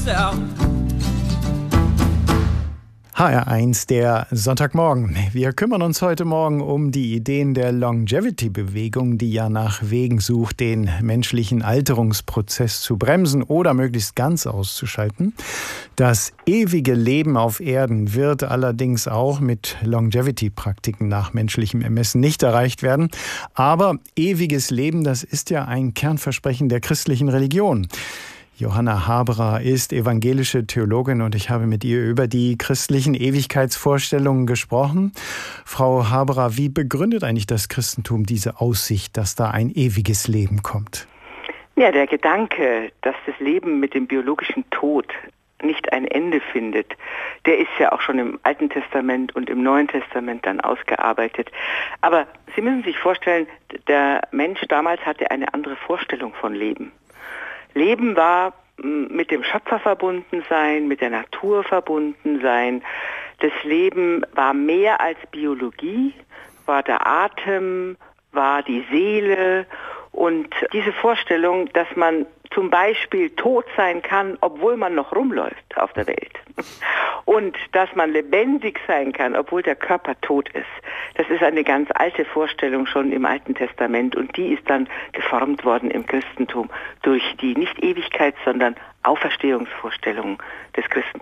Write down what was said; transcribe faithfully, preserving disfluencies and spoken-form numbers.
H R eins, der Sonntagmorgen. Wir kümmern uns heute Morgen um die Ideen der Longevity-Bewegung, die ja nach Wegen sucht, den menschlichen Alterungsprozess zu bremsen oder möglichst ganz auszuschalten. Das ewige Leben auf Erden wird allerdings auch mit Longevity-Praktiken nach menschlichem Ermessen nicht erreicht werden. Aber ewiges Leben, das ist ja ein Kernversprechen der christlichen Religion. Johanna Haberer ist evangelische Theologin und ich habe mit ihr über die christlichen Ewigkeitsvorstellungen gesprochen. Frau Haberer, wie begründet eigentlich das Christentum diese Aussicht, dass da ein ewiges Leben kommt? Ja, der Gedanke, dass das Leben mit dem biologischen Tod nicht ein Ende findet, der ist ja auch schon im Alten Testament und im Neuen Testament dann ausgearbeitet. Aber Sie müssen sich vorstellen, der Mensch damals hatte eine andere Vorstellung von Leben. Leben war mit dem Schöpfer verbunden sein, mit der Natur verbunden sein. Das Leben war mehr als Biologie, war der Atem, war die Seele. Und diese Vorstellung, dass man zum Beispiel tot sein kann, obwohl man noch rumläuft auf der Welt. Und dass man lebendig sein kann, obwohl der Körper tot ist. Das ist eine ganz alte Vorstellung schon im Alten Testament. Und die ist dann geformt worden im Christentum durch die nicht Ewigkeit, sondern Auferstehungsvorstellungen des Christentums.